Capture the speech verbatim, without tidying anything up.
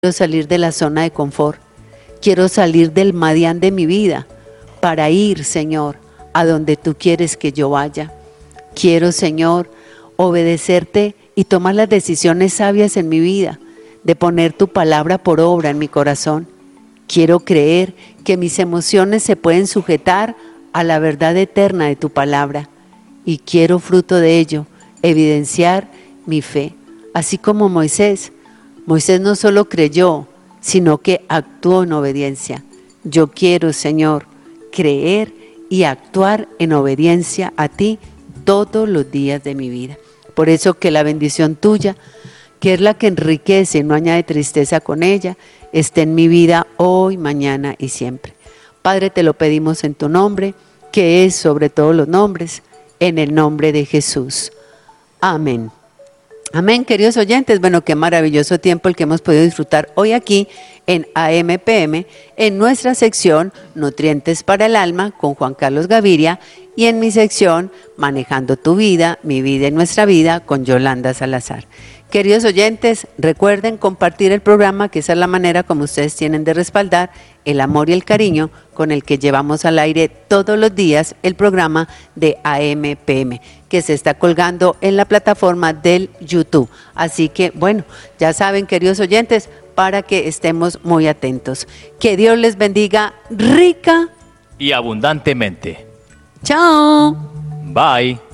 Quiero salir de la zona de confort. Quiero salir del Madián de mi vida para ir, Señor, a donde tú quieres que yo vaya. Quiero, Señor, obedecerte y tomar las decisiones sabias en mi vida, de poner tu palabra por obra en mi corazón. Quiero creer que mis emociones se pueden sujetar a la verdad eterna de tu palabra. Y quiero, fruto de ello, evidenciar mi fe. Así como Moisés. Moisés no solo creyó, sino que actuó en obediencia. Yo quiero, Señor, creer y actuar en obediencia a ti todos los días de mi vida. Por eso que la bendición tuya, que es la que enriquece y no añade tristeza con ella, esté en mi vida hoy, mañana y siempre. Padre, te lo pedimos en tu nombre, que es sobre todos los nombres, en el nombre de Jesús. Amén. Amén, queridos oyentes. Bueno, qué maravilloso tiempo el que hemos podido disfrutar hoy aquí en A M P M, en nuestra sección Nutrientes para el Alma con Juan Carlos Gaviria y en mi sección Manejando tu vida, mi vida y nuestra vida con Yolanda Salazar. Queridos oyentes, recuerden compartir el programa, que esa es la manera como ustedes tienen de respaldar el amor y el cariño con el que llevamos al aire todos los días el programa de A M P M, que se está colgando en la plataforma del YouTube. Así que, bueno, ya saben, queridos oyentes, para que estemos muy atentos. Que Dios les bendiga rica y abundantemente. Chao. Bye.